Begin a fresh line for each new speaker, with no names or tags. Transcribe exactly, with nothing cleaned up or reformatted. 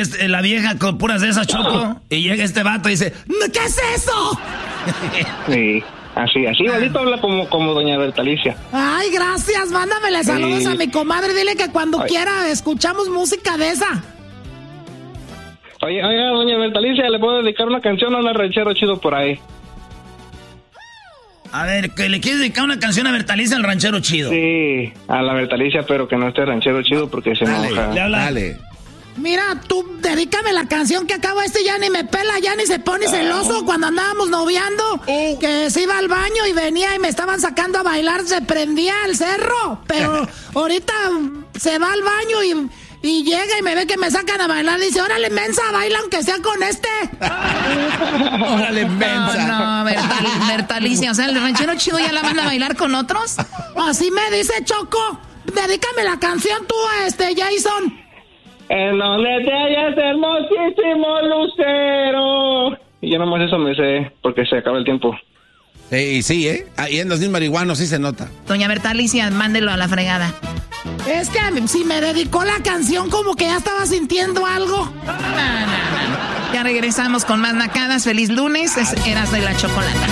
este, la vieja con puras de esas, Choco, y llega este vato y dice, ¿qué es eso?
Sí, así, así igualito habla como, como doña Bertalicia.
Ay, gracias, mándamele saludos
Sí.
a mi comadre, dile que cuando
Ay.
quiera escuchamos música de esa.
Oye, oiga, doña Bertalicia, ¿le puedo dedicar una canción a un ranchero chido por ahí?
A ver, que le quieres dedicar una canción a Bertalicia, al ranchero chido.
Sí, a la Bertalicia, pero que no esté ranchero chido porque se
Dale,
enoja.
Le habla.
dale.
Mira, tú dedícame la canción que acabo este ya ni me pela, ya ni se pone celoso cuando andábamos noviando, que se iba al baño y venía y me estaban sacando a bailar, se prendía el cerro, pero ahorita se va al baño y, y llega y me ve que me sacan a bailar, dice, órale mensa, baila aunque sea con este.
Órale, mensa.
No, no, Bertal- Bertalicia, o sea, el ranchero chido ya la manda a bailar con otros.
Así me dice Choco, dedícame la canción tú a este Jason.
En donde te hallas, hermosísimo lucero. Y yo nomás eso me sé, porque se acaba el tiempo.
Sí, sí, ¿eh? Ahí en los niños marihuanos sí se nota.
Doña Bertalicia, mándelo a la fregada.
Es que si me dedicó la canción como que ya estaba sintiendo algo.
No, no, no. Ya regresamos con más nacadas. Feliz lunes. Es Eras de la Chocolata.